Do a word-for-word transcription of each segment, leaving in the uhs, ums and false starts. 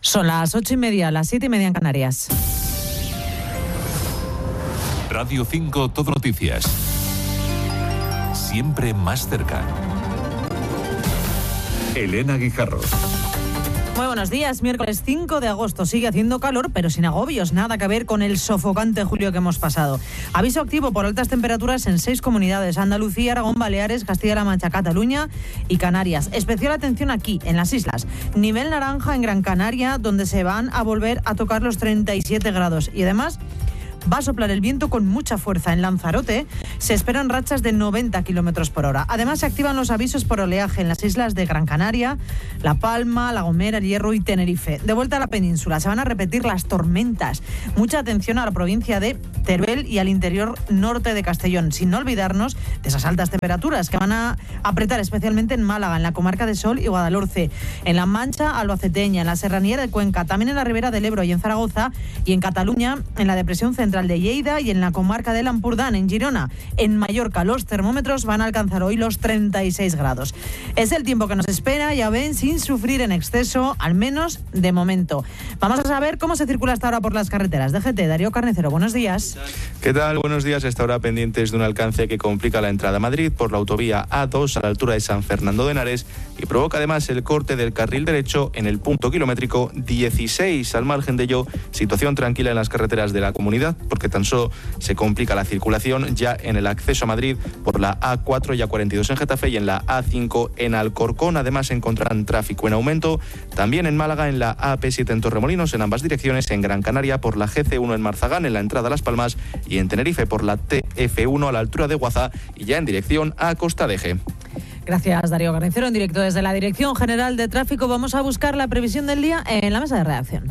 Son las ocho y media, las siete y media en Canarias. Radio cinco Todo Noticias. Siempre más cerca. Elena Guijarro. Muy buenos días, miércoles cinco de agosto. Sigue haciendo calor, pero sin agobios, nada que ver con el sofocante julio que hemos pasado. Aviso activo por altas temperaturas en seis comunidades: Andalucía, Aragón, Baleares, Castilla-La Mancha, Cataluña y Canarias. Especial atención aquí, en las islas. Nivel naranja en Gran Canaria, donde se van a volver a tocar los treinta y siete grados. Y además va a soplar el viento con mucha fuerza. En Lanzarote se esperan rachas de noventa kilómetros por hora. Además, se activan los avisos por oleaje en las islas de Gran Canaria, La Palma, La Gomera, El Hierro y Tenerife. De vuelta a la península, se van a repetir las tormentas. Mucha atención a la provincia de Teruel y al interior norte de Castellón, sin no olvidarnos de esas altas temperaturas que van a apretar especialmente en Málaga, en la comarca de Sol y Guadalhorce, en La Mancha albaceteña, en la serranía de Cuenca, también en la Ribera del Ebro y en Zaragoza, y en Cataluña, en la depresión central de Lleida y en la comarca del Ampurdán, en Girona. En Mallorca los termómetros van a alcanzar hoy los treinta y seis grados. Es el tiempo que nos espera, ya ven, sin sufrir en exceso, al menos de momento. Vamos a saber cómo se circula hasta ahora por las carreteras. D G T, Darío Carnicero, buenos días. ¿Qué tal? Buenos días. Hasta ahora pendientes de un alcance que complica la entrada a Madrid por la autovía A dos a la altura de San Fernando de Henares y provoca además el corte del carril derecho en el punto kilométrico dieciséis. Al margen de ello, situación tranquila en las carreteras de la comunidad, porque tan solo se complica la circulación ya en el acceso a Madrid por la A cuatro y A cuarenta y dos en Getafe y en la A cinco en Alcorcón. Además, se encontrarán tráfico en aumento también en Málaga, en la A P siete en Torremolinos, en ambas direcciones, en Gran Canaria por la G C uno en Marzagán, en la entrada a Las Palmas, y en Tenerife por la T F uno a la altura de Guazá y ya en dirección a Costa de Eje. Gracias, Darío Carnicero. En directo desde la Dirección General de Tráfico vamos a buscar la previsión del día en la mesa de redacción.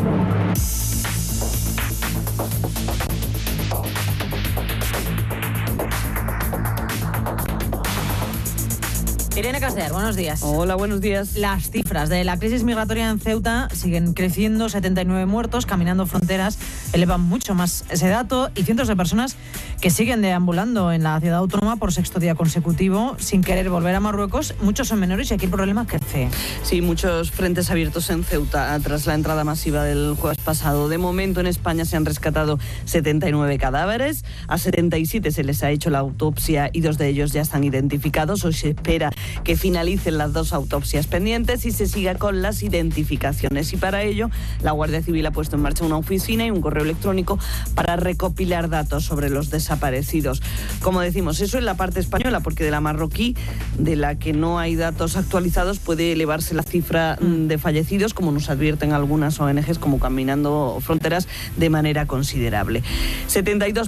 Irene Caster, buenos días. Hola, buenos días. Las cifras de la crisis migratoria en Ceuta siguen creciendo, setenta y nueve muertos, caminando fronteras elevan mucho más ese dato, y cientos de personas que siguen deambulando en la ciudad autónoma por sexto día consecutivo sin querer volver a Marruecos. Muchos son menores y aquí el problema crece. Sí, muchos frentes abiertos en Ceuta tras la entrada masiva del jueves pasado. De momento en España se han rescatado setenta y nueve cadáveres, a setenta y siete se les ha hecho la autopsia y dos de ellos ya están identificados. Hoy se espera que finalicen las dos autopsias pendientes y se siga con las identificaciones. Y para ello, la Guardia Civil ha puesto en marcha una oficina y un correo electrónico para recopilar datos sobre los desaparecidos. Como decimos, eso en la parte española, porque de la marroquí, de la que no hay datos actualizados, puede elevarse la cifra de fallecidos, como nos advierten algunas O N Ges, como Caminando Fronteras, de manera considerable. setenta y dos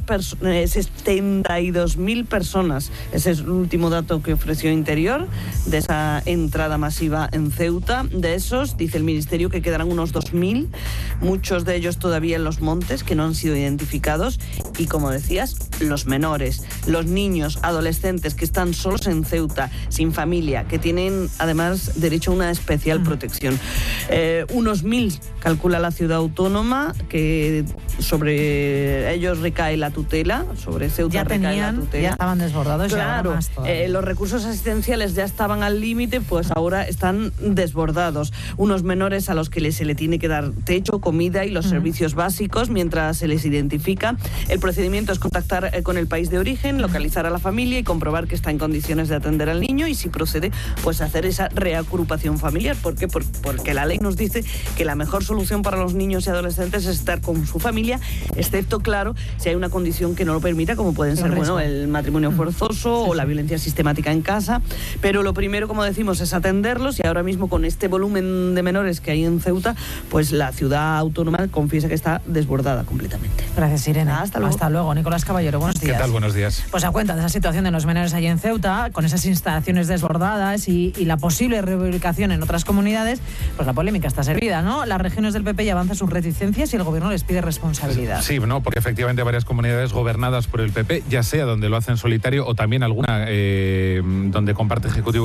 mil personas, ese es el último dato que ofreció Interior, de esa entrada masiva en Ceuta. De esos, dice el Ministerio, que quedarán unos dos mil, muchos de ellos todavía en los montes, que no han sido identificados. Y como decías, los menores, los niños, adolescentes que están solos en Ceuta, sin familia, que tienen además derecho a una especial protección. Eh, unos mil, calcula la ciudad autónoma, que sobre ellos recae la tutela, sobre Ceuta ya recae tenían, la tutela. Ya estaban desbordados. Claro, y ahora más eh, los recursos asistenciales ya estaban al límite, pues ahora están desbordados. Unos menores a los que se le tiene que dar techo, comida y los uh-huh. servicios básicos mientras se les identifica. El procedimiento es contactar eh, con el país de origen, localizar a la familia y comprobar que está en condiciones de atender al niño, y si procede, pues hacer esa reagrupación familiar. ¿Por qué? Por, porque la ley nos dice que la mejor solución para los niños y adolescentes es estar con su familia, excepto, claro, si hay una condición que no lo permita, como pueden ser, bueno, el matrimonio forzoso sí, o la violencia sistemática en casa. Pero lo primero, como decimos, es atenderlos, y ahora mismo con este volumen de menores que hay en Ceuta, pues la ciudad autónoma confiesa que está desbordada completamente. Gracias, Irene. Hasta luego. Hasta luego. Nicolás Caballero, buenos días. ¿Qué tal? Buenos días. Pues a cuenta de esa situación de los menores allí en Ceuta, con esas instalaciones desbordadas y, y la posible reubicación en otras comunidades, pues la polémica está servida, ¿no? Las regiones del P P ya avanzan sus reticencias y el gobierno les pide responsabilidad. Sí, no, porque efectivamente varias comunidades gobernadas por el P P, ya sea donde lo hacen solitario o también alguna eh, donde comparte ejecutivo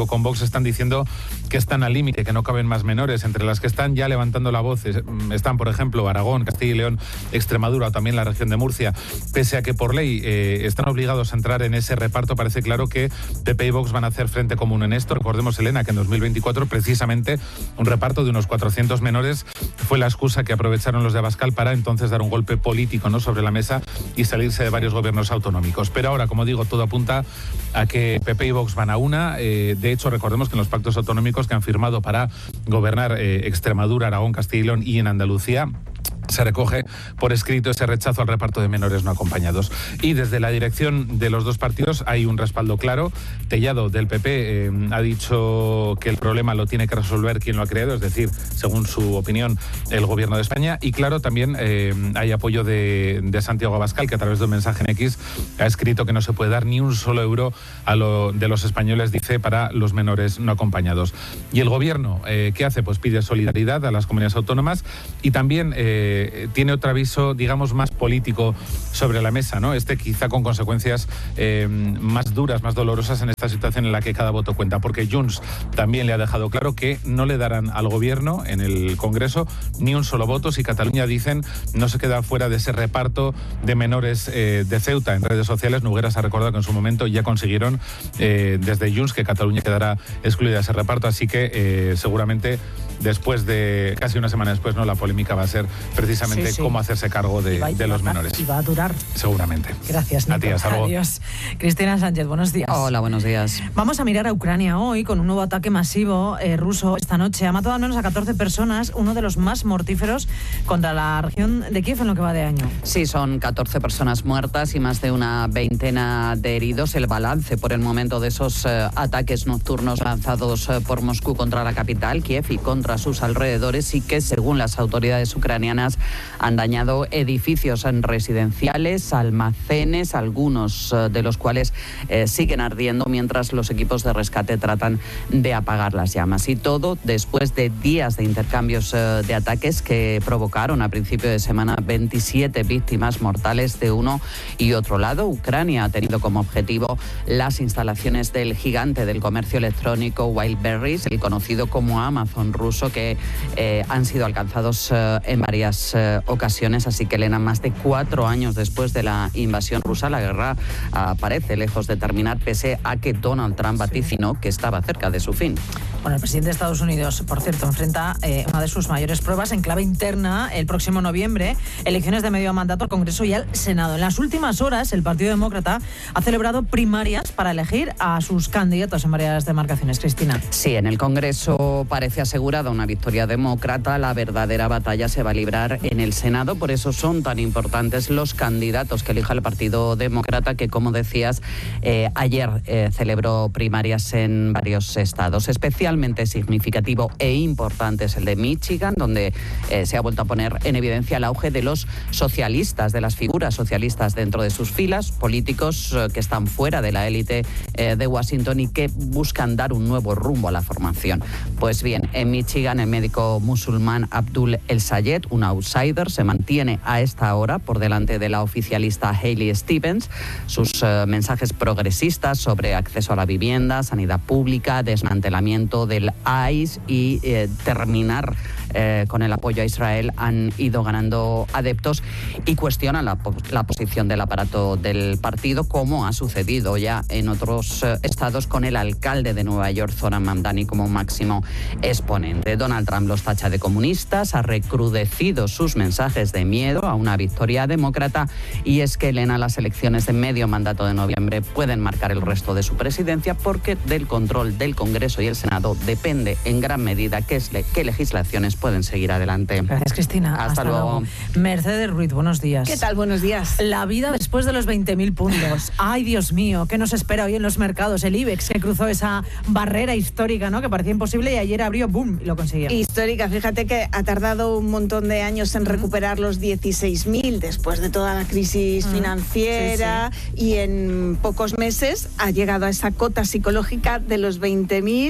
Ejecutivo con Vox están diciendo que están al límite, que no caben más menores. Entre las que están ya levantando la voz están, por ejemplo, Aragón, Castilla y León, Extremadura o también la región de Murcia. Pese a que por ley eh, están obligados a entrar en ese reparto, parece claro que P P y Vox van a hacer frente común en esto. Recordemos, Elena, que en dos mil veinticuatro precisamente un reparto de unos cuatrocientos menores fue la excusa que aprovecharon los de Abascal para entonces dar un golpe político, ¿no?, sobre la mesa y salirse de varios gobiernos autonómicos. Pero ahora, como digo, todo apunta a que P P y Vox van a una. Eh, de hecho, recordemos que en los pactos autonómicos que han firmado para gobernar eh, Extremadura, Aragón, Castilla y León y en Andalucía, se recoge por escrito ese rechazo al reparto de menores no acompañados. Y desde la dirección de los dos partidos hay un respaldo claro. Tellado, del P P, eh, ha dicho que el problema lo tiene que resolver quien lo ha creado, es decir, según su opinión, el Gobierno de España. Y claro, también eh, hay apoyo de, de Santiago Abascal, que a través de un mensaje en X ha escrito que no se puede dar ni un solo euro a lo de los españoles, dice, para los menores no acompañados. Y el Gobierno, eh, ¿qué hace? Pues pide solidaridad a las comunidades autónomas y también eh, tiene otro aviso, digamos, más político sobre la mesa, ¿no? Este quizá con consecuencias eh, más duras, más dolorosas en esta situación en la que cada voto cuenta, porque Junts también le ha dejado claro que no le darán al Gobierno en el Congreso ni un solo voto si Cataluña, dicen, no se queda fuera de ese reparto de menores eh, de Ceuta. En redes sociales, Nogueras ha recordado que en su momento ya consiguieron eh, desde Junts que Cataluña quedará excluida de ese reparto, así que eh, seguramente después de, casi una semana después, no, la polémica va a ser precisamente sí, sí. cómo hacerse cargo de, va, de los va, menores. Y va a durar. Seguramente. Gracias, Nico. A ti, hasta luego. Adiós. Cristina Sánchez, buenos días. Hola, buenos días. Vamos a mirar a Ucrania hoy con un nuevo ataque masivo eh, ruso esta noche. Ha matado al menos a catorce personas, uno de los más mortíferos contra la región de Kiev en lo que va de año. Sí, son catorce personas muertas y más de una veintena de heridos. El balance por el momento de esos eh, ataques nocturnos lanzados eh, por Moscú contra la capital, Kiev, y contra sus alrededores, y que, según las autoridades ucranianas, han dañado edificios residenciales, almacenes, algunos eh, de los cuales eh, siguen ardiendo mientras los equipos de rescate tratan de apagar las llamas. Y todo después de días de intercambios eh, de ataques que provocaron a principio de semana veintisiete víctimas mortales de uno y otro lado. Ucrania ha tenido como objetivo las instalaciones del gigante del comercio electrónico Wildberries, el conocido como Amazon ruso, que eh, han sido alcanzados eh, en varias eh, ocasiones. Así que, Elena, más de cuatro años después de la invasión rusa, la guerra uh, parece lejos de terminar, pese a que Donald Trump vaticinó que estaba cerca de su fin. Bueno, el presidente de Estados Unidos, por cierto, enfrenta eh, una de sus mayores pruebas en clave interna el próximo noviembre, elecciones de medio mandato al Congreso y al Senado. En las últimas horas, el Partido Demócrata ha celebrado primarias para elegir a sus candidatos en varias demarcaciones. Cristina. Sí, en el Congreso parece asegurada una victoria demócrata. La verdadera batalla se va a librar en el Senado. Por eso son tan importantes los candidatos que elija el Partido Demócrata, que, como decías, eh, ayer eh, celebró primarias en varios estados. Especialmente significativo e importante es el de Michigan, donde eh, se ha vuelto a poner en evidencia el auge de los socialistas, de las figuras socialistas dentro de sus filas, políticos eh, que están fuera de la élite eh, de Washington y que buscan dar un nuevo rumbo a la formación. Pues bien, en Michigan, el médico musulmán Abdul El-Sayed, un outsider, se mantiene a esta hora por delante de la oficialista Hailey Stevens. Sus eh, mensajes progresistas sobre acceso a la vivienda, sanidad pública, desmantelamiento del I C E y eh, terminar eh, con el apoyo a Israel han ido ganando adeptos y cuestionan la, la posición del aparato del partido, como ha sucedido ya en otros eh, estados con el alcalde de Nueva York, Zoran Mamdani, como máximo exponente. Donald Trump los tacha de comunistas, ha recrudecido sus mensajes de miedo a una victoria demócrata, y es que, Elena, las elecciones de medio mandato de noviembre pueden marcar el resto de su presidencia, porque del control del Congreso y el Senado depende en gran medida qué, es le, qué legislaciones pueden seguir adelante. Gracias, Cristina. Hasta, Hasta luego. luego. Mercedes Ruiz, buenos días. ¿Qué tal? Buenos días. La vida después de los veinte mil puntos. Ay, Dios mío, ¿qué nos espera hoy en los mercados? El IBEX, que cruzó esa barrera histórica, ¿no?, que parecía imposible, y ayer abrió, ¡boom!, y lo consiguió. Histórica. Fíjate que ha tardado un montón de años en recuperar los dieciséis mil después de toda la crisis uh-huh. financiera, sí, sí. y en pocos meses ha llegado a esa cota psicológica de los veinte mil. Hoy va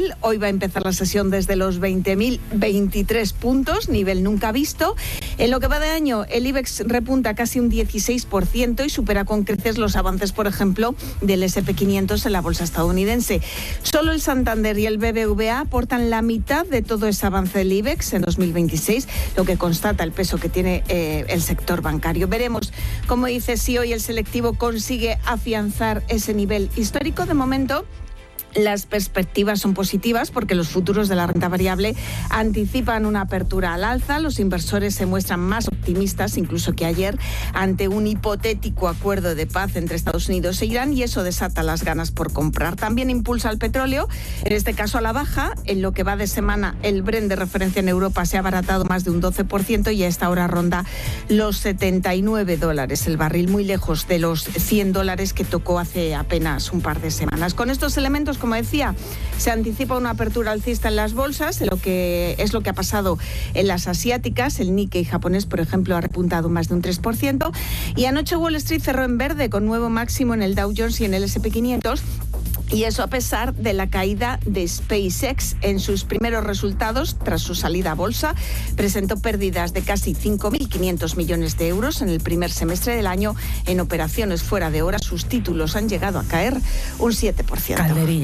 empezar la sesión desde los veinte mil veintitrés puntos, nivel nunca visto. En lo que va de año, el IBEX repunta casi un dieciséis por ciento y supera con creces los avances, por ejemplo, del ese and pe quinientos en la bolsa estadounidense. Solo el Santander y el B B V A aportan la mitad de todo ese avance del IBEX en dos mil veintiséis, lo que constata el peso que tiene eh, el sector bancario. Veremos, como dice, si hoy el selectivo consigue afianzar ese nivel histórico. De momento, las perspectivas son positivas porque los futuros de la renta variable anticipan una apertura al alza. Los inversores se muestran más optimistas incluso que ayer ante un hipotético acuerdo de paz entre Estados Unidos e Irán, y eso desata las ganas por comprar. También impulsa el petróleo, en este caso a la baja. En lo que va de semana, el Brent de referencia en Europa se ha abaratado más de un doce por ciento y a esta hora ronda los setenta y nueve dólares el barril, muy lejos de los cien dólares que tocó hace apenas un par de semanas. Con estos elementos, como decía, se anticipa una apertura alcista en las bolsas, lo que es lo que ha pasado en las asiáticas. El Nikkei japonés, por ejemplo, ha repuntado más de un tres por ciento, y anoche Wall Street cerró en verde con nuevo máximo en el Dow Jones y en el ese and pe quinientos. Y eso a pesar de la caída de SpaceX en sus primeros resultados tras su salida a bolsa. Presentó pérdidas de casi cinco mil quinientos millones de euros en el primer semestre del año. En operaciones fuera de hora, sus títulos han llegado a caer un siete por ciento. Calderilla.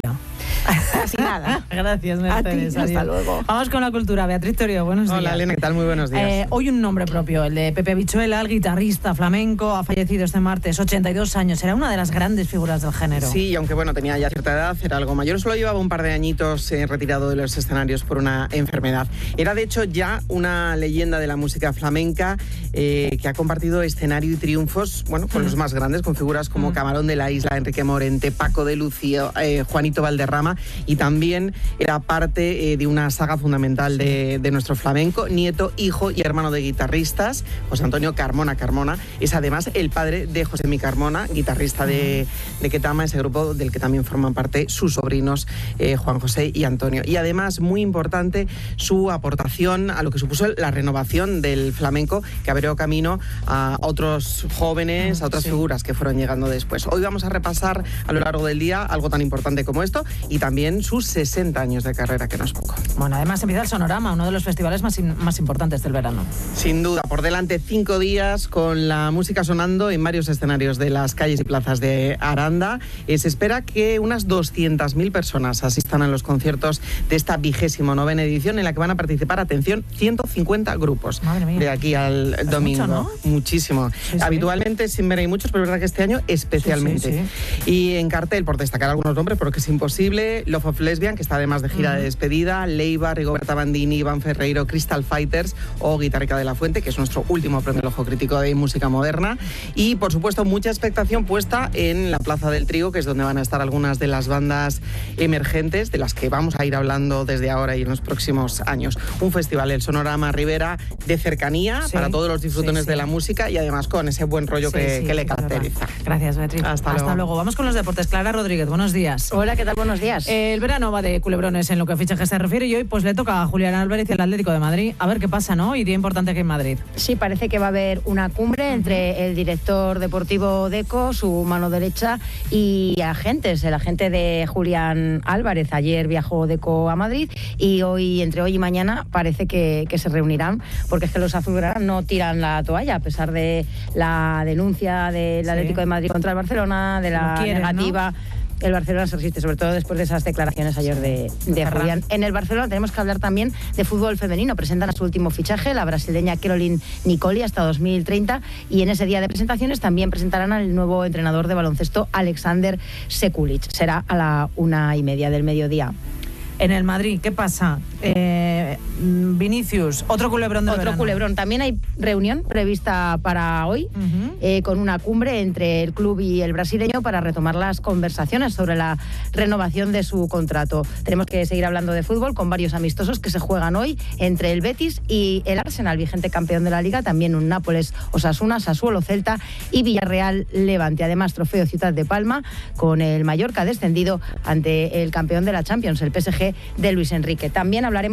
Así nada. Gracias, Mercedes. A ti, hasta luego. Vamos con la cultura. Beatriz Torio, buenos días. Hola, Elena, ¿qué tal? Muy buenos días. Eh, hoy un nombre propio, el de Pepe Bichuela, el guitarrista flamenco, ha fallecido este martes, ochenta y dos años. Era una de las grandes figuras del género. Sí, aunque bueno, tenía ya cierta edad, era algo mayor. Solo llevaba un par de añitos eh, retirado de los escenarios por una enfermedad. Era de hecho ya una leyenda de la música flamenca eh, que ha compartido escenario y triunfos, bueno, con mm. los más grandes, con figuras como mm. Camarón de la Isla, Enrique Morente, Paco de Lucía, eh, Juanito Valderrama, y también era parte eh, de una saga fundamental sí. de, de nuestro flamenco. Nieto, hijo y hermano de guitarristas, José Antonio Carmona Carmona. Es además el padre de José Mi Carmona, guitarrista de, de Ketama, ese grupo del que también forman parte sus sobrinos eh, Juan José y Antonio. Y además, muy importante, su aportación a lo que supuso la renovación del flamenco, que abrió camino a otros jóvenes, a otras sí. figuras que fueron llegando después. Hoy vamos a repasar a lo largo del día algo tan importante como esto y también sus sesenta años de carrera, que no es poco. Bueno, además empieza el Sonorama, uno de los festivales más, in, más importantes del verano. Sin duda, por delante cinco días con la música sonando en varios escenarios de las calles y plazas de Aranda. Eh, se espera que unas doscientas mil personas asistan a los conciertos de esta vigésimo novena edición, en la que van a participar, atención, ciento cincuenta grupos. Madre mía. De aquí al es domingo. Mucho, ¿no? Muchísimo. Sí, sí. Habitualmente sin ver hay muchos, pero es verdad que este año especialmente. Sí, sí, sí. Y en cartel, por destacar algunos nombres, porque es imposible, Love of Lesbian, que está además de gira uh-huh. de despedida, Leiva, Rigoberta Bandini, Iván Ferreiro, Crystal Fighters o Guitarrica de la Fuente, que es nuestro último premio al Ojo Crítico de música moderna. Y, por supuesto, mucha expectación puesta en la Plaza del Trigo, que es donde van a estar algunas de las bandas emergentes, de las que vamos a ir hablando desde ahora y en los próximos años. Un festival, el Sonorama Rivera, de cercanía sí, para todos los disfrutones sí, sí. de la música y además con ese buen rollo sí, que, sí, que le caracteriza. Gracias, Beatriz. Hasta, Hasta luego. luego. Vamos con los deportes. Clara Rodríguez, buenos días. Hola, ¿qué tal? Buenos días. Eh, el verano va de culebrones en lo que a fichajes se refiere y hoy pues le toca a Julián Álvarez y al Atlético de Madrid. A ver qué pasa, ¿no? Y día importante aquí en Madrid. Sí, parece que va a haber una cumbre entre el director deportivo Deco, su mano derecha, y agentes. El agente de Julián Álvarez. Ayer viajó Deco a Madrid y hoy, entre hoy y mañana, parece que, que se reunirán, porque es que los azulgranas no tiran la toalla, a pesar de la denuncia del sí. Atlético de Madrid contra el Barcelona, de la quieres, negativa... ¿no? El Barcelona se resiste, sobre todo después de esas declaraciones ayer de, de Julián. En el Barcelona tenemos que hablar también de fútbol femenino. Presentan a su último fichaje, la brasileña Caroline Nicoli, hasta dos mil treinta. Y en ese día de presentaciones también presentarán al nuevo entrenador de baloncesto, Alexander Sekulic. Será a la una y media del mediodía. En el Madrid, ¿qué pasa? Eh, Vinicius, otro culebrón del Otro verano. culebrón. También hay reunión prevista para hoy, uh-huh. eh, con una cumbre entre el club y el brasileño para retomar las conversaciones sobre la renovación de su contrato. Tenemos que seguir hablando de fútbol con varios amistosos que se juegan hoy entre el Betis y el Arsenal, vigente campeón de la Liga, también un Nápoles Osasuna, Sassuolo Celta y Villarreal Levante. Además, trofeo Ciudad de Palma con el Mallorca descendido ante el campeón de la Champions, el P S G de Luis Enrique. También hablaremos de baloncesto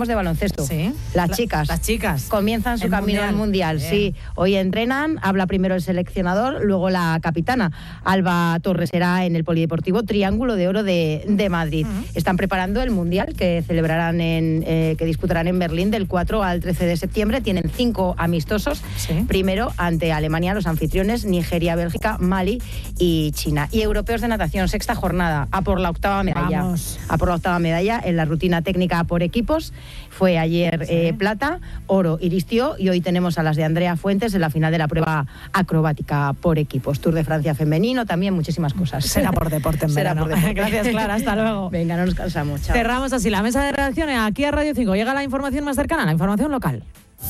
baloncesto. Sí. Las La- chicas. Las chicas. Comienzan su El camino al Mundial, Bien. sí. Hoy entrenan, habla primero el seleccionador, luego la capitana. Alba Torres será en el Polideportivo Triángulo de Oro de, de Madrid. Uh-huh. Están preparando el Mundial que celebrarán en, eh, que disputarán en Berlín del cuatro al trece de septiembre. Tienen cinco amistosos. Sí. Primero ante Alemania, los anfitriones, Nigeria, Bélgica, Mali y China. Y europeos de natación, sexta jornada, a por la octava medalla. Vamos. A por la octava medalla en la rutina técnica por equipos. Fue ayer sí. eh, plata, oro Iristio, y hoy tenemos a las de Andrea Fuentes en la final de la prueba acrobática por equipos. Tour de Francia femenino, también muchísimas cosas. Será por deporte en Será verano. por deporte. Gracias, Clara, hasta luego. Venga, no nos cansamos. Chao. Cerramos así la mesa de redacciones aquí a Radio cinco. Llega la información más cercana, la información local.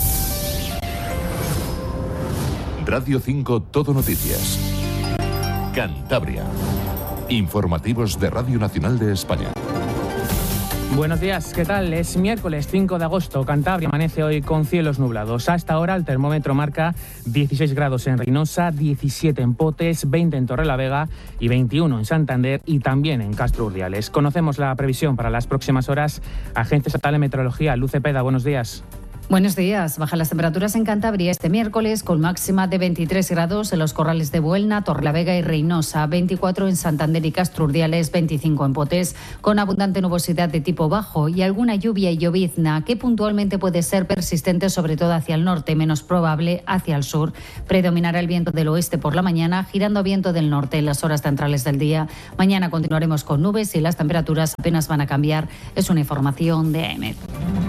Radio cinco Todo Noticias. Cantabria. Informativos de Radio Nacional de España. Buenos días, ¿qué tal? Es miércoles cinco de agosto. Cantabria amanece hoy con cielos nublados. Hasta ahora el termómetro marca dieciséis grados en Reynosa, diecisiete en Potes, veinte en Torrelavega y veintiuno en Santander y también en Castro Urdiales. Conocemos la previsión para las próximas horas. Agencia Estatal de Meteorología, Luz Cepeda, buenos días. Buenos días. Bajan las temperaturas en Cantabria este miércoles con máxima de veintitrés grados en los corrales de Buelna, Torrelavega y Reynosa, veinticuatro en Santander y Castro Urdiales, veinticinco en Potes, con abundante nubosidad de tipo bajo y alguna lluvia y llovizna que puntualmente puede ser persistente sobre todo hacia el norte, menos probable hacia el sur. Predominará el viento del oeste por la mañana, girando a viento del norte en las horas centrales del día. Mañana continuaremos con nubes y las temperaturas apenas van a cambiar. Es una información de A E M E T.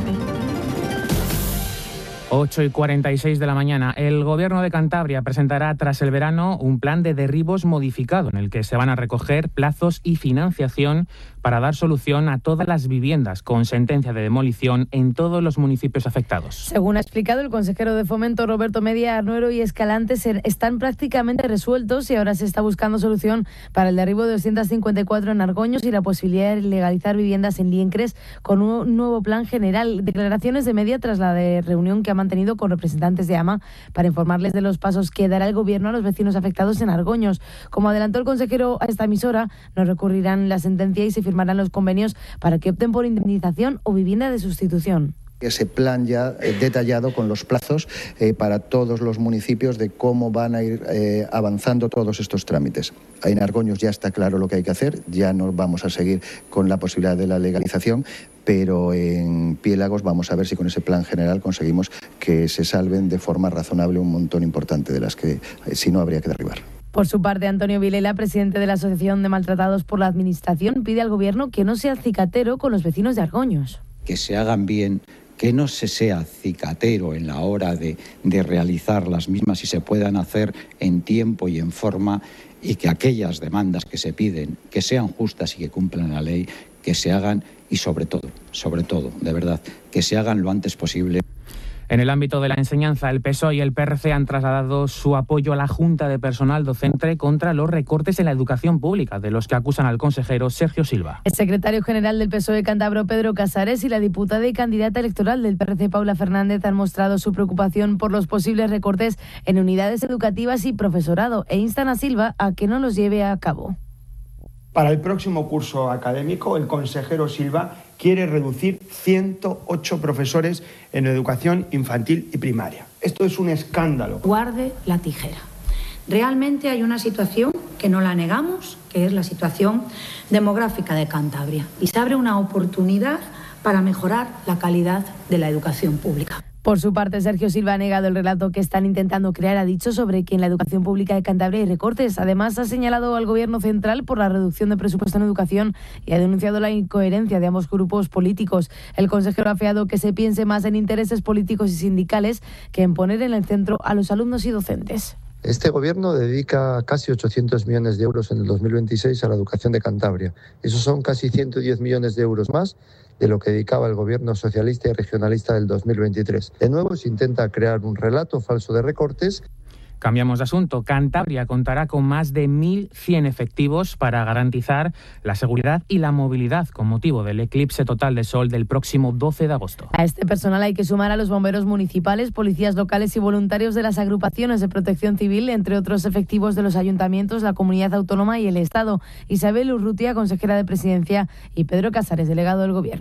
ocho y cuarenta y seis de la mañana. El Gobierno de Cantabria presentará tras el verano un plan de derribos modificado en el que se van a recoger plazos y financiación para dar solución a todas las viviendas con sentencia de demolición en todos los municipios afectados. Según ha explicado el consejero de Fomento Roberto Media, Arnuero y Escalante están prácticamente resueltos y ahora se está buscando solución para el derribo de doscientos cincuenta y cuatro en Argoños y la posibilidad de legalizar viviendas en Liencres con un nuevo plan general. Declaraciones de Media tras la de reunión que ha mantenido con representantes de AMA para informarles de los pasos que dará el Gobierno a los vecinos afectados en Argoños. Como adelantó el consejero a esta emisora, no recurrirán la sentencia y se firmarán los convenios para que opten por indemnización o vivienda de sustitución. Ese plan ya eh, detallado con los plazos eh, para todos los municipios de cómo van a ir eh, avanzando todos estos trámites. En Argoños ya está claro lo que hay que hacer, ya no vamos a seguir con la posibilidad de la legalización, pero en Piélagos vamos a ver si con ese plan general conseguimos que se salven de forma razonable un montón importante de las que eh, si no habría que derribar. Por su parte, Antonio Vilela, presidente de la Asociación de Maltratados por la Administración, pide al Gobierno que no sea cicatero con los vecinos de Argoños. Que se hagan bien, que no se sea cicatero en la hora de, de realizar las mismas y se puedan hacer en tiempo y en forma, y que aquellas demandas que se piden, que sean justas y que cumplan la ley, que se hagan y sobre todo, sobre todo, de verdad, que se hagan lo antes posible. En el ámbito de la enseñanza, el P S O E y el P R C han trasladado su apoyo a la Junta de Personal Docente contra los recortes en la educación pública, de los que acusan al consejero Sergio Silva. El secretario general del P S O E cántabro, Pedro Casares, y la diputada y candidata electoral del P R C, Paula Fernández, han mostrado su preocupación por los posibles recortes en unidades educativas y profesorado e instan a Silva a que no los lleve a cabo. Para el próximo curso académico, el consejero Silva quiere reducir ciento ocho profesores en educación infantil y primaria. Esto es un escándalo. Guarde la tijera. Realmente hay una situación que no la negamos, que es la situación demográfica de Cantabria. Y se abre una oportunidad para mejorar la calidad de la educación pública. Por su parte, Sergio Silva ha negado el relato que están intentando crear. Ha dicho sobre que en la educación pública de Cantabria hay recortes. Además, ha señalado al Gobierno central por la reducción de presupuesto en educación y ha denunciado la incoherencia de ambos grupos políticos. El consejero ha afeado que se piense más en intereses políticos y sindicales que en poner en el centro a los alumnos y docentes. Este Gobierno dedica casi ochocientos millones de euros en el dos mil veintiséis a la educación de Cantabria. Esos son casi ciento diez millones de euros más de lo que dedicaba el Gobierno socialista y regionalista del dos mil veintitrés. De nuevo, se intenta crear un relato falso de recortes. Cambiamos de asunto. Cantabria contará con más de mil cien efectivos para garantizar la seguridad y la movilidad con motivo del eclipse total de sol del próximo doce de agosto. A este personal hay que sumar a los bomberos municipales, policías locales y voluntarios de las agrupaciones de protección civil, entre otros efectivos de los ayuntamientos, la comunidad autónoma y el Estado. Isabel Urrutia, consejera de Presidencia, y Pedro Casares, delegado del Gobierno.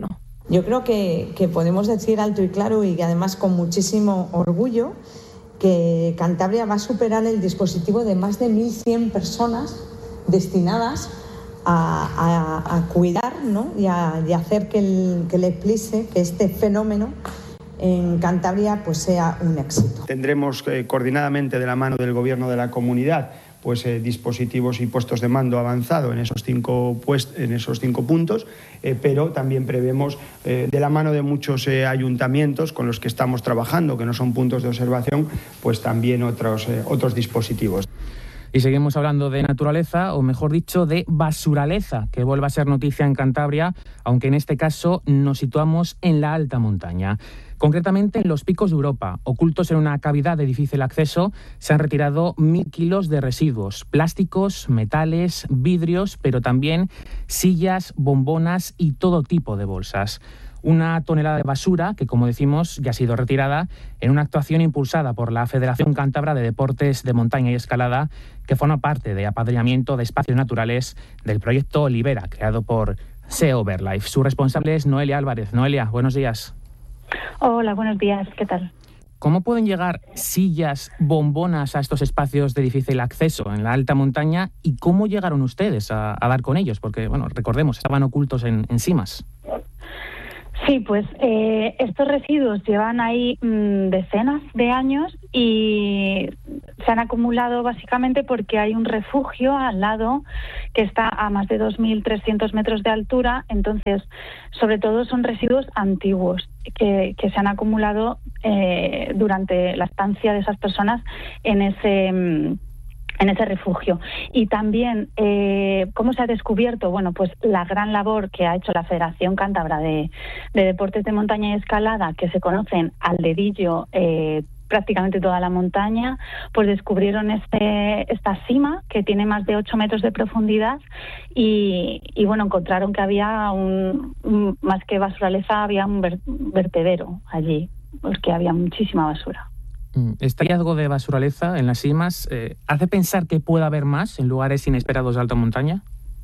Yo creo que, que podemos decir alto y claro, y además con muchísimo orgullo, que Cantabria va a superar el dispositivo de más de mil cien personas destinadas a, a, a cuidar, ¿no? y, a, y a hacer que el, que el Eclipse, que este fenómeno en Cantabria pues sea un éxito. Tendremos eh, coordinadamente de la mano del Gobierno de la Comunidad pues eh, dispositivos y puestos de mando avanzado en esos cinco, puest- en esos cinco puntos, eh, pero también prevemos eh, de la mano de muchos eh, ayuntamientos con los que estamos trabajando, que no son puntos de observación, pues también otros, eh, otros dispositivos. Y seguimos hablando de naturaleza, o mejor dicho, de basuraleza, que vuelve a ser noticia en Cantabria, aunque en este caso nos situamos en la alta montaña. Concretamente en los Picos de Europa, ocultos en una cavidad de difícil acceso, se han retirado mil kilos de residuos, plásticos, metales, vidrios, pero también sillas, bombonas y todo tipo de bolsas. Una tonelada de basura que, como decimos, ya ha sido retirada en una actuación impulsada por la Federación Cántabra de Deportes de Montaña y Escalada, que forma parte de apadrinamiento de espacios naturales del proyecto Libera, creado por S E O Verlife. Su responsable es Noelia Álvarez. Noelia, buenos días. Hola, buenos días. ¿Qué tal? ¿Cómo pueden llegar sillas, bombonas a estos espacios de difícil acceso en la alta montaña y cómo llegaron ustedes a, a dar con ellos? Porque, bueno, recordemos, estaban ocultos en, en cimas. Sí, pues eh, estos residuos llevan ahí mmm, decenas de años y se han acumulado básicamente porque hay un refugio al lado que está a más de dos mil trescientos metros de altura. Entonces, sobre todo son residuos antiguos que, que se han acumulado eh, durante la estancia de esas personas en ese... Mmm, en ese refugio. Y también, eh, ¿cómo se ha descubierto? Bueno, pues la gran labor que ha hecho la Federación Cántabra de, de Deportes de Montaña y Escalada, que se conocen al dedillo eh, prácticamente toda la montaña, pues descubrieron este esta cima que tiene más de ocho metros de profundidad y, y bueno, encontraron que había un, un más que basuraleza, había un ver, vertedero allí, porque había muchísima basura. Este hallazgo de basuraleza en las cimas eh, ¿hace pensar que puede haber más en lugares inesperados de alta montaña?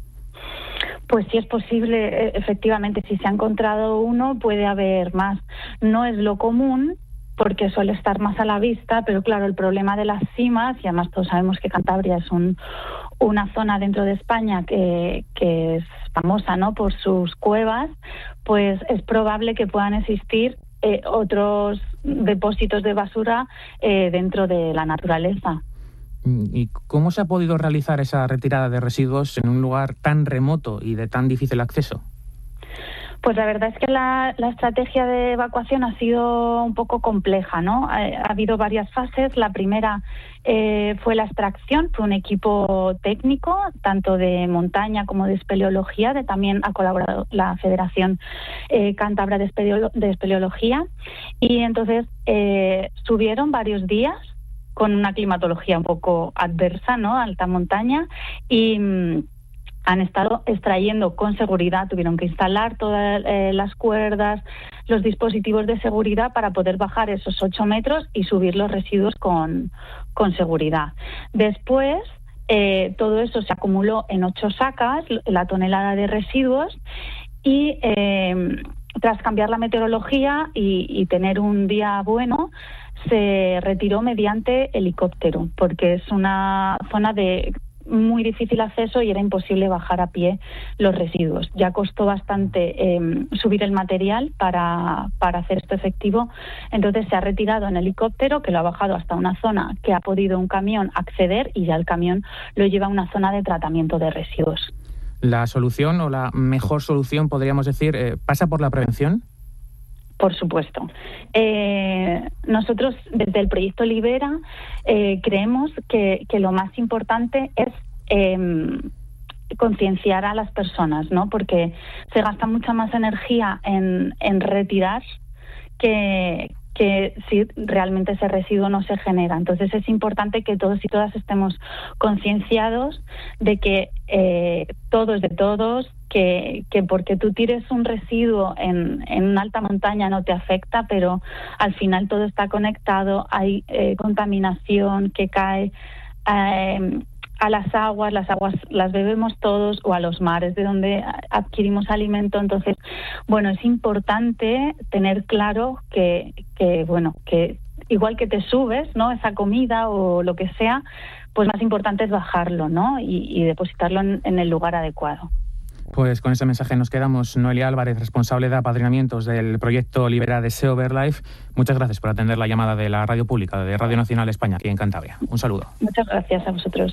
Pues sí es posible, efectivamente, si se ha encontrado uno puede haber más. No es lo común porque suele estar más a la vista, pero claro, el problema de las cimas, y además todos sabemos que Cantabria es un, una zona dentro de España que, que es famosa, ¿no?, por sus cuevas, pues es probable que puedan existir Eh, otros depósitos de basura eh, dentro de la naturaleza. ¿Y cómo se ha podido realizar esa retirada de residuos en un lugar tan remoto y de tan difícil acceso? Pues la verdad es que la, la estrategia de evacuación ha sido un poco compleja, ¿no? Ha, ha habido varias fases. La primera eh, fue la extracción, fue un equipo técnico, tanto de montaña como de espeleología, de, también ha colaborado la Federación eh, Cántabra de, Espeleolo- de Espeleología, y entonces eh, subieron varios días con una climatología un poco adversa, ¿no?, alta montaña, y mmm, han estado extrayendo con seguridad, tuvieron que instalar todas eh, las cuerdas, los dispositivos de seguridad para poder bajar esos ocho metros y subir los residuos con, con seguridad. Después, eh, todo eso se acumuló en ocho sacas, la tonelada de residuos, y eh, tras cambiar la meteorología y, y tener un día bueno, se retiró mediante helicóptero, porque es una zona de muy difícil acceso y era imposible bajar a pie los residuos. Ya costó bastante eh, subir el material para, para hacer esto efectivo, entonces se ha retirado en helicóptero, que lo ha bajado hasta una zona que ha podido un camión acceder, y ya el camión lo lleva a una zona de tratamiento de residuos. ¿La solución o la mejor solución, podríamos decir, eh, pasa por la prevención? Por supuesto. Eh, nosotros, desde el proyecto Libera, eh, creemos que, que lo más importante es eh, concienciar a las personas, ¿no? Porque se gasta mucha más energía en, en retirar que, que si realmente ese residuo no se genera. Entonces es importante que todos y todas estemos concienciados de que eh, todo es de todos, Que, que porque tú tires un residuo en, en una alta montaña no te afecta, pero al final todo está conectado, hay eh, contaminación que cae eh, a las aguas, las aguas las bebemos todos, o a los mares de donde adquirimos alimento. Entonces, bueno, es importante tener claro que, que bueno, que igual que te subes, ¿no?, esa comida o lo que sea, pues más importante es bajarlo, ¿no?, y, y depositarlo en, en el lugar adecuado. Pues con ese mensaje nos quedamos. Noelia Álvarez, responsable de apadrinamientos del proyecto Libera Deseo Verlife. Muchas gracias por atender la llamada de la radio pública de Radio Nacional España aquí en Cantabria. Un saludo. Muchas gracias a vosotros.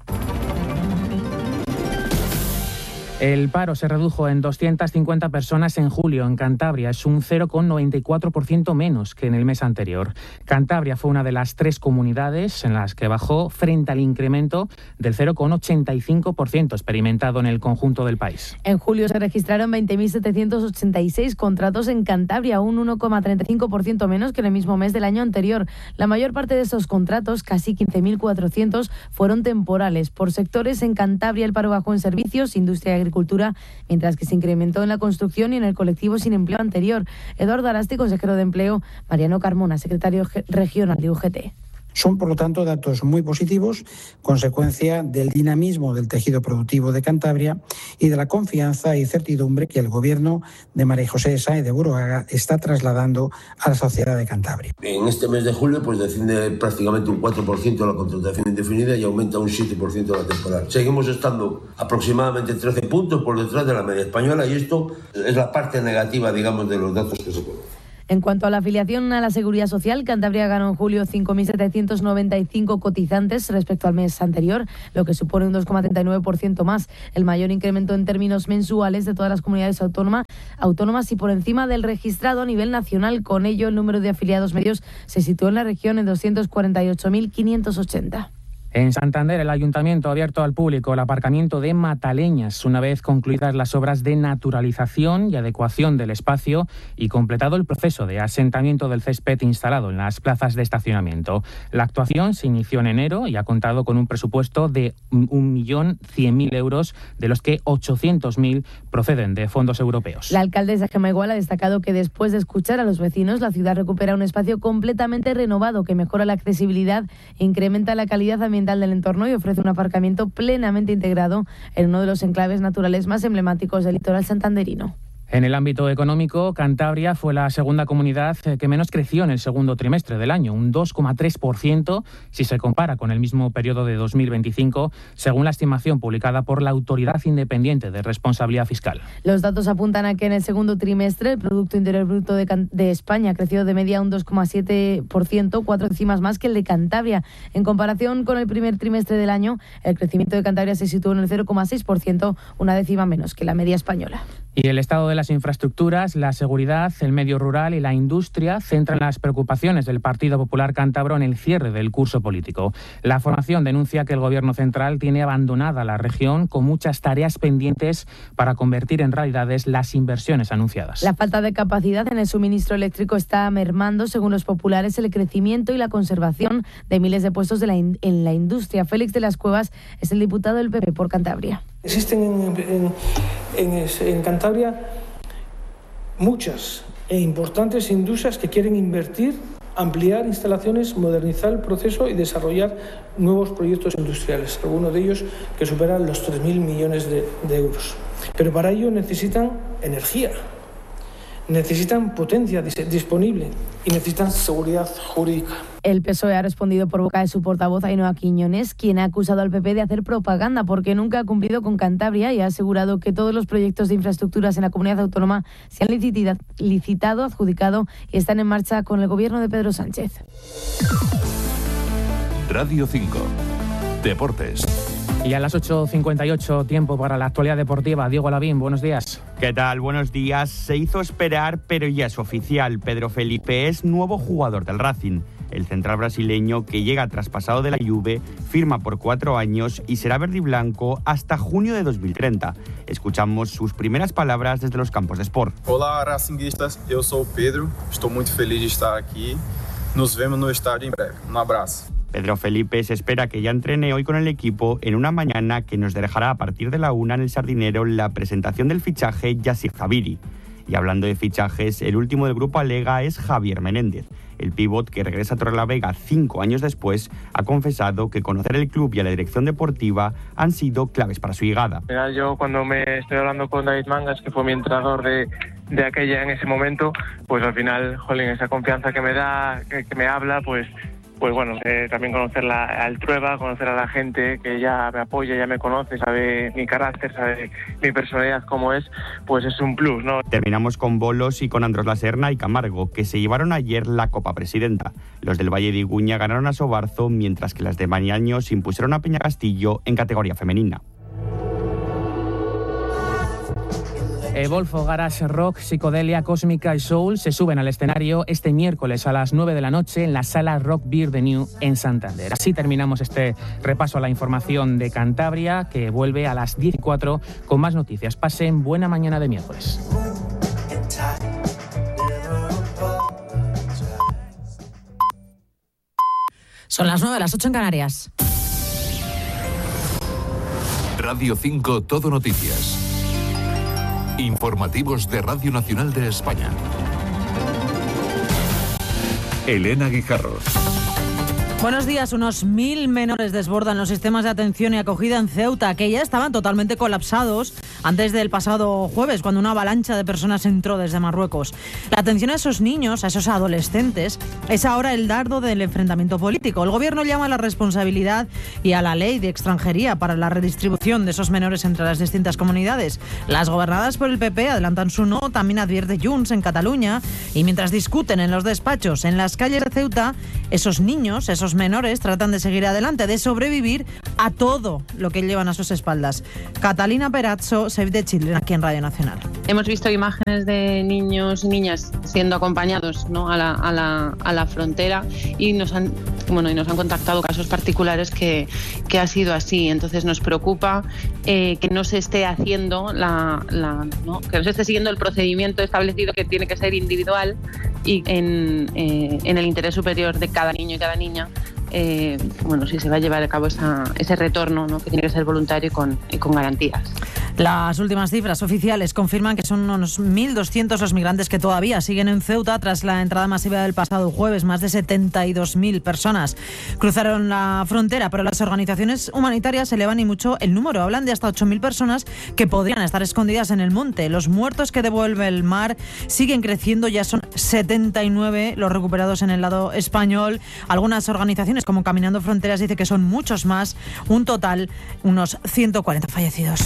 El paro se redujo en doscientas cincuenta personas en julio en Cantabria. Es un cero coma noventa y cuatro por ciento menos que en el mes anterior. Cantabria fue una de las tres comunidades en las que bajó frente al incremento del cero coma ochenta y cinco por ciento experimentado en el conjunto del país. En julio se registraron veinte mil setecientos ochenta y seis contratos en Cantabria, un uno coma treinta y cinco por ciento menos que en el mismo mes del año anterior. La mayor parte de esos contratos, casi quince mil cuatrocientos, fueron temporales. Por sectores, en Cantabria el paro bajó en servicios, industria y agricultura, mientras que se incrementó en la construcción y en el colectivo sin empleo anterior. Eduardo Arasti, consejero de Empleo; Mariano Carmona, secretario regional de U G T. Son, por lo tanto, datos muy positivos, consecuencia del dinamismo del tejido productivo de Cantabria y de la confianza y certidumbre que el Gobierno de María José Sáenz de Buruaga está trasladando a la sociedad de Cantabria. En este mes de julio pues desciende prácticamente un cuatro por ciento la contratación indefinida y aumenta un siete por ciento la temporal. Seguimos estando aproximadamente trece puntos por detrás de la media española, y esto es la parte negativa, digamos, de los datos que se conocen. En cuanto a la afiliación a la Seguridad Social, Cantabria ganó en julio cinco mil setecientos noventa y cinco cotizantes respecto al mes anterior, lo que supone un dos coma treinta y nueve por ciento más, el mayor incremento en términos mensuales de todas las comunidades autónoma, autónomas y por encima del registrado a nivel nacional. Con ello, el número de afiliados medios se situó en la región en doscientos cuarenta y ocho mil quinientos ochenta. En Santander, el Ayuntamiento ha abierto al público el aparcamiento de Mataleñas, una vez concluidas las obras de naturalización y adecuación del espacio y completado el proceso de asentamiento del césped instalado en las plazas de estacionamiento. La actuación se inició en enero y ha contado con un presupuesto de un millón cien mil euros, de los que ochocientos mil proceden de fondos europeos. La alcaldesa Gemma Igual ha destacado que después de escuchar a los vecinos, la ciudad recupera un espacio completamente renovado que mejora la accesibilidad e incrementa la calidad ambiental del entorno y ofrece un aparcamiento plenamente integrado en uno de los enclaves naturales más emblemáticos del litoral santanderino. En el ámbito económico, Cantabria fue la segunda comunidad que menos creció en el segundo trimestre del año, un dos coma tres por ciento si se compara con el mismo periodo de dos mil veinticinco, según la estimación publicada por la Autoridad Independiente de Responsabilidad Fiscal. Los datos apuntan a que en el segundo trimestre el Producto Interior Bruto de, Can- de España creció de media un dos coma siete por ciento, cuatro décimas más que el de Cantabria. En comparación con el primer trimestre del año, el crecimiento de Cantabria se situó en el cero coma seis por ciento, una décima menos que la media española. Y el estado de las infraestructuras, la seguridad, el medio rural y la industria centran las preocupaciones del Partido Popular cántabro en el cierre del curso político. La formación denuncia que el Gobierno central tiene abandonada la región con muchas tareas pendientes para convertir en realidades las inversiones anunciadas. La falta de capacidad en el suministro eléctrico está mermando, según los populares, el crecimiento y la conservación de miles de puestos de la in- en la industria. Félix de las Cuevas es el diputado del P P por Cantabria. Existen en, en, en, en Cantabria muchas e importantes industrias que quieren invertir, ampliar instalaciones, modernizar el proceso y desarrollar nuevos proyectos industriales, algunos de ellos que superan los tres mil millones de, de euros. Pero para ello necesitan energía, necesitan potencia disponible y necesitan seguridad jurídica. El P S O E ha respondido por boca de su portavoz Ainhoa Quiñones, quien ha acusado al P P de hacer propaganda porque nunca ha cumplido con Cantabria, y ha asegurado que todos los proyectos de infraestructuras en la comunidad autónoma se han licitado, licitado, adjudicado y están en marcha con el gobierno de Pedro Sánchez. Radio cinco. Deportes. Y a las ocho cincuenta y ocho, tiempo para la actualidad deportiva. Diego Lavín, buenos días. ¿Qué tal? Buenos días. Se hizo esperar, pero ya es oficial. Pedro Felipe es nuevo jugador del Racing. El central brasileño, que llega traspasado de la Juve, firma por cuatro años y será verde y blanco hasta junio de dos mil treinta. Escuchamos sus primeras palabras desde los campos de Sport. Olá, racinguistas. Eu sou o Pedro. Estou muito feliz de estar aqui. Nos vemos no estádio en breve. Un abrazo. Pedro Felipe se espera que ya entrene hoy con el equipo en una mañana que nos dejará a partir de la una en el Sardinero la presentación del fichaje Yassir Zabiri. Y hablando de fichajes, el último del grupo Alega es Javier Menéndez. El pívot, que regresa a Torrelavega cinco años después, ha confesado que conocer el club y a la dirección deportiva han sido claves para su llegada. Yo cuando me estoy hablando con David Mangas, que fue mi entrenador de, de aquella en ese momento, pues al final, jolín, esa confianza que me da, que, que me habla, pues pues bueno, eh, también conocer la, al Trueba, conocer a la gente que ya me apoya, ya me conoce, sabe mi carácter, sabe mi personalidad cómo es, pues es un plus, ¿no? Terminamos con bolos y con Andros Laserna y Camargo, que se llevaron ayer la Copa Presidenta. Los del Valle de Iguña ganaron a Sobarzo, mientras que las de Mañaño se impusieron a Peñagastillo en categoría femenina. Evolfo, Garage Rock, Psicodelia, Cósmica y Soul se suben al escenario este miércoles a las nueve de la noche en la sala Rock Beer The New en Santander. Así terminamos este repaso a la información de Cantabria, que vuelve a las diez y cuatro con más noticias. Pasen buena mañana de miércoles. Son las nueve, las ocho en Canarias. Radio cinco Todo Noticias. Informativos de Radio Nacional de España. Elena Guijarro. Buenos días. Unos mil menores desbordan los sistemas de atención y acogida en Ceuta, que ya estaban totalmente colapsados antes del pasado jueves, cuando una avalancha de personas entró desde Marruecos. La atención a esos niños, a esos adolescentes, es ahora el dardo del enfrentamiento político. El gobierno llama a la responsabilidad y a la ley de extranjería para la redistribución de esos menores entre las distintas comunidades. Las gobernadas por el P P adelantan su no, también advierte Junts en Cataluña, y mientras discuten en los despachos en las calles de Ceuta, esos niños, esos menores tratan de seguir adelante, de sobrevivir a todo lo que llevan a sus espaldas. Catalina Perazzo, Save the Children, aquí en Radio Nacional. Hemos visto imágenes de niños y niñas siendo acompañados, ¿no?, a la, a la, a la frontera, y nos han bueno y nos han contactado casos particulares que, que ha sido así. Entonces nos preocupa eh, que no se esté haciendo la, la ¿no? que no se esté siguiendo el procedimiento establecido, que tiene que ser individual y en, eh, en el interés superior de cada niño y cada niña. Eh, bueno, si se va a llevar a cabo esa, ese retorno, ¿no?, que tiene que ser voluntario y con, y con garantías. Las últimas cifras oficiales confirman que son unos mil doscientos los migrantes que todavía siguen en Ceuta tras la entrada masiva del pasado jueves. Más de setenta y dos mil personas cruzaron la frontera, pero las organizaciones humanitarias elevan y mucho el número. Hablan de hasta ocho mil personas que podrían estar escondidas en el monte. Los muertos que devuelve el mar siguen creciendo, ya son setenta y nueve los recuperados en el lado español. Algunas organizaciones como Caminando Fronteras dice que son muchos más, un total unos ciento cuarenta fallecidos.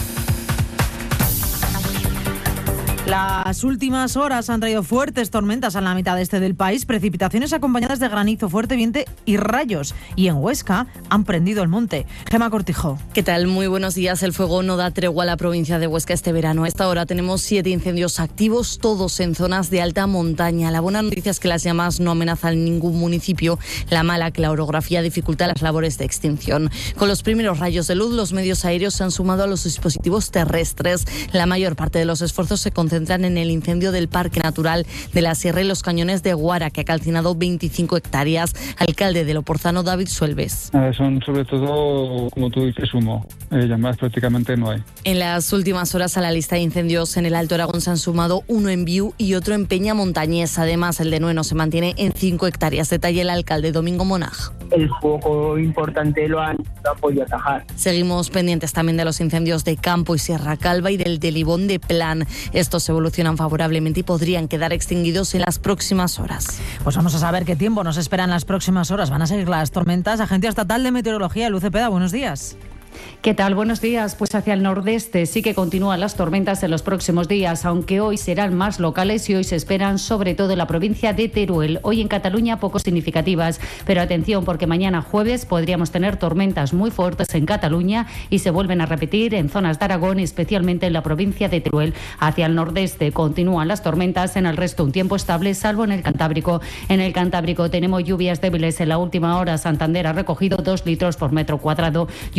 Las últimas horas han traído fuertes tormentas a la mitad este del país, precipitaciones acompañadas de granizo, fuerte viento y rayos. Y en Huesca han prendido el monte. Gemma Cortijo. ¿Qué tal? Muy buenos días. El fuego no da tregua a la provincia de Huesca este verano. A esta hora tenemos siete incendios activos, todos en zonas de alta montaña. La buena noticia es que las llamas no amenazan ningún municipio. La mala, que la orografía dificulta las labores de extinción. Con los primeros rayos de luz, los medios aéreos se han sumado a los dispositivos terrestres. La mayor parte de los esfuerzos se concentran en el incendio del Parque Natural de la Sierra y los Cañones de Guara, que ha calcinado veinticinco hectáreas. Alcalde de Loporzano, David Suelves. Eh, son sobre todo, como tú dices, humo. Eh, llamadas prácticamente no hay. En las últimas horas a la lista de incendios en el Alto Aragón se han sumado uno en Viu y otro en Peña Montañesa. Además, el de Nueno se mantiene en cinco hectáreas. Detalla el alcalde Domingo Monaj. El foco importante lo han podido atajar. Seguimos pendientes también de los incendios de Campo y Sierra Calva y del de Libón de Plan. Estos evolucionan favorablemente y podrían quedar extinguidos en las próximas horas. Pues vamos a saber qué tiempo nos espera en las próximas horas. Van a seguir las tormentas. Agencia Estatal de Meteorología, Luz Cepeda, buenos días. ¿Qué tal? Buenos días. Pues hacia el nordeste sí que continúan las tormentas en los próximos días, aunque hoy serán más locales y hoy se esperan sobre todo en la provincia de Teruel. Hoy en Cataluña poco significativas, pero atención porque mañana jueves podríamos tener tormentas muy fuertes en Cataluña y se vuelven a repetir en zonas de Aragón, especialmente en la provincia de Teruel. Hacia el nordeste continúan las tormentas, en el resto un tiempo estable, salvo en el Cantábrico. En el Cantábrico tenemos lluvias débiles en la última hora. Santander ha recogido dos litros por metro cuadrado. Lluvias débiles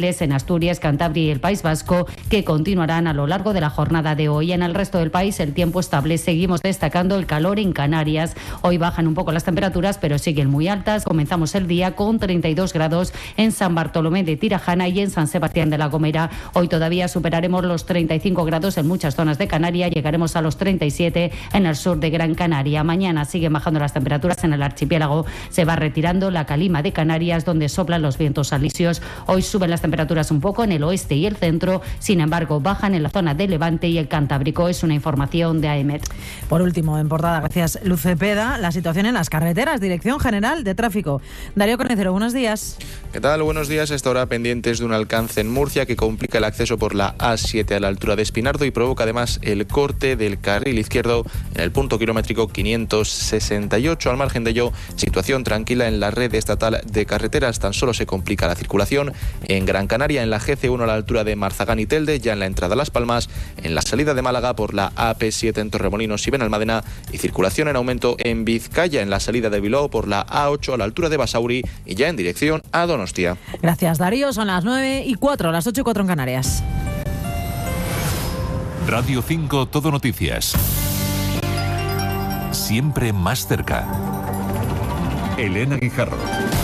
débiles en Asturias, Cantabria y el País Vasco, que continuarán a lo largo de la jornada de hoy. En el resto del país el tiempo estable. Seguimos destacando el calor en Canarias. Hoy bajan un poco las temperaturas, pero siguen muy altas. Comenzamos el día con treinta y dos grados en San Bartolomé de Tirajana y en San Sebastián de la Gomera. Hoy todavía superaremos los treinta y cinco grados en muchas zonas de Canarias. Llegaremos a los treinta y siete en el sur de Gran Canaria. Mañana siguen bajando las temperaturas en el archipiélago. Se va retirando la calima de Canarias, donde soplan los vientos alisios. Hoy suben las temperaturas un poco en el oeste y el centro. Sin embargo, bajan en la zona de Levante y el Cantábrico. Es una información de A E M E T. Por último, en portada, gracias Luz Cepeda, la situación en las carreteras, Dirección General de Tráfico. Darío Conecero, buenos días. ¿Qué tal? Buenos días. Esta hora pendientes de un alcance en Murcia que complica el acceso por la A siete a la altura de Espinardo y provoca además el corte del carril izquierdo en el punto kilométrico quinientos sesenta y ocho. Al margen de ello, situación tranquila en la red estatal de carreteras. Tan solo se complica la circulación en Gran Canaria, en la G C uno a la altura de Marzagán y Telde, ya en la entrada a Las Palmas, en la salida de Málaga por la A P siete en Torremolinos y Benalmádena, y circulación en aumento en Vizcaya, en la salida de Bilbao por la A ocho a la altura de Basauri y ya en dirección a Donostia. Gracias, Darío. Son las nueve y cuatro, las ocho y cuatro en Canarias. Radio cinco Todo Noticias. Siempre más cerca. Elena Guijarro.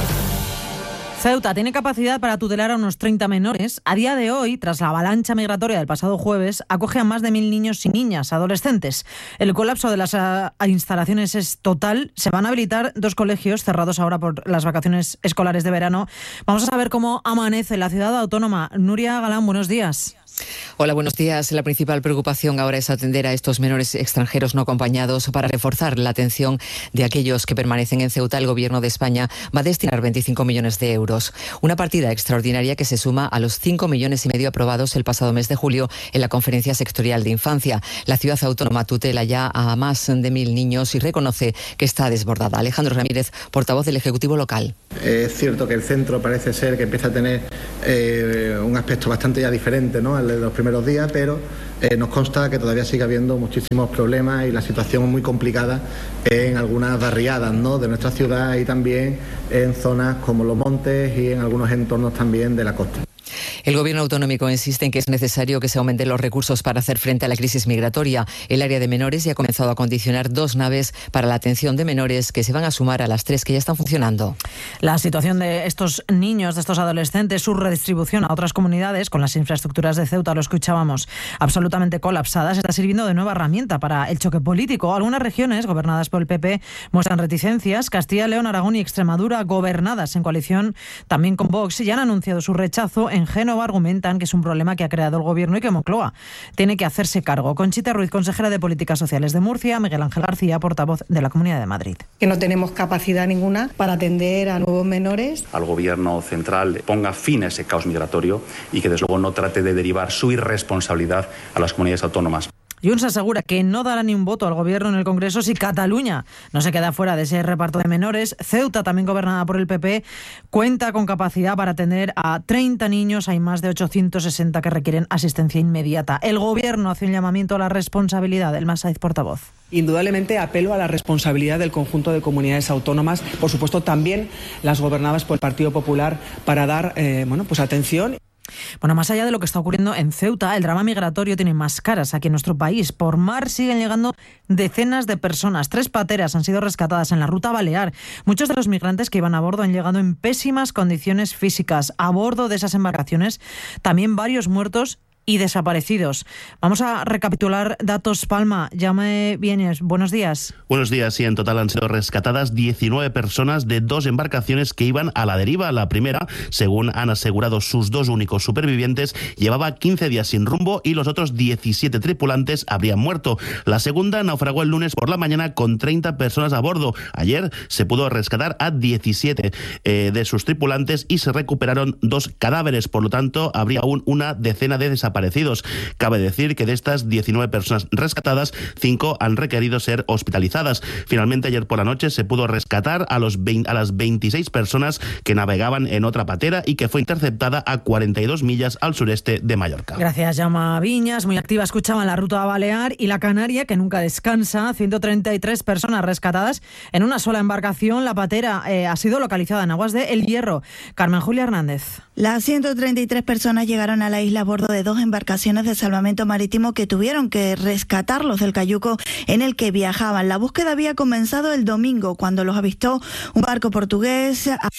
Ceuta tiene capacidad para tutelar a unos treinta menores. A día de hoy, tras la avalancha migratoria del pasado jueves, acoge a más de mil niños y niñas, adolescentes. El colapso de las a, a instalaciones es total. Se van a habilitar dos colegios cerrados ahora por las vacaciones escolares de verano. Vamos a saber cómo amanece la ciudad autónoma. Nuria Galán, buenos días. Hola, buenos días. La principal preocupación ahora es atender a estos menores extranjeros no acompañados. Para reforzar la atención de aquellos que permanecen en Ceuta, el Gobierno de España va a destinar veinticinco millones de euros. Una partida extraordinaria que se suma a los cinco millones y medio aprobados el pasado mes de julio en la Conferencia Sectorial de Infancia. La ciudad autónoma tutela ya a más de mil niños y reconoce que está desbordada. Alejandro Ramírez, portavoz del Ejecutivo local. Es cierto que el centro parece ser que empieza a tener eh, un aspecto bastante ya diferente, ¿no?, al de los primeros días, pero eh, nos consta que todavía sigue habiendo muchísimos problemas y la situación es muy complicada en algunas barriadas, ¿no?, de nuestra ciudad y también en zonas como los montes y en algunos entornos también de la costa. El Gobierno autonómico insiste en que es necesario que se aumenten los recursos para hacer frente a la crisis migratoria. El área de menores ya ha comenzado a condicionar dos naves para la atención de menores que se van a sumar a las tres que ya están funcionando. La situación de estos niños, de estos adolescentes, su redistribución a otras comunidades, con las infraestructuras de Ceuta, lo escuchábamos, absolutamente colapsadas, está sirviendo de nueva herramienta para el choque político. Algunas regiones, gobernadas por el P P, muestran reticencias. Castilla, León, Aragón y Extremadura, gobernadas en coalición también con Vox, ya han anunciado su rechazo. En Génova argumentan que es un problema que ha creado el Gobierno y que Moncloa tiene que hacerse cargo. Conchita Ruiz, consejera de Políticas Sociales de Murcia, Miguel Ángel García, portavoz de la Comunidad de Madrid. Que no tenemos capacidad ninguna para atender a nuevos menores. Al Gobierno central ponga fin a ese caos migratorio y que desde luego no trate de derivar su irresponsabilidad a las comunidades autónomas. Junts asegura que no dará ni un voto al Gobierno en el Congreso si Cataluña no se queda fuera de ese reparto de menores. Ceuta, también gobernada por el P P, cuenta con capacidad para atender a treinta niños. Hay más de ochocientos sesenta que requieren asistencia inmediata. El Gobierno hace un llamamiento a la responsabilidad. El Masaiz, portavoz. Indudablemente apelo a la responsabilidad del conjunto de comunidades autónomas, por supuesto también las gobernadas por el Partido Popular, para dar eh, bueno, pues atención. Bueno, más allá de lo que está ocurriendo en Ceuta, el drama migratorio tiene más caras aquí en nuestro país. Por mar siguen llegando decenas de personas. Tres pateras han sido rescatadas en la ruta balear. Muchos de los migrantes que iban a bordo han llegado en pésimas condiciones físicas. A bordo de esas embarcaciones también varios muertos y desaparecidos. Vamos a recapitular datos. Palma, Jaume Vienes, buenos días. Buenos días. Y en total han sido rescatadas diecinueve personas de dos embarcaciones que iban a la deriva. La primera, según han asegurado sus dos únicos supervivientes, llevaba quince días sin rumbo y los otros diecisiete tripulantes habrían muerto. La segunda naufragó el lunes por la mañana con treinta personas a bordo. Ayer se pudo rescatar a diecisiete eh, de sus tripulantes y se recuperaron dos cadáveres. Por lo tanto, habría aún una decena de desaparecidos desaparecidos. Cabe decir que de estas diecinueve personas rescatadas, cinco han requerido ser hospitalizadas. Finalmente, ayer por la noche se pudo rescatar a, los veinte, a las veintiséis personas que navegaban en otra patera y que fue interceptada a cuarenta y dos millas al sureste de Mallorca. Gracias, Jaume Viñas. Muy activa escuchaban la ruta Balear y la Canaria, que nunca descansa. ciento treinta y tres personas rescatadas en una sola embarcación. La patera eh, ha sido localizada en aguas de El Hierro. Carmen Julia Hernández. Las ciento treinta y tres personas llegaron a la isla a bordo de dos embarcaciones de salvamento marítimo que tuvieron que rescatarlos del cayuco en el que viajaban. La búsqueda había comenzado el domingo cuando los avistó un barco portugués.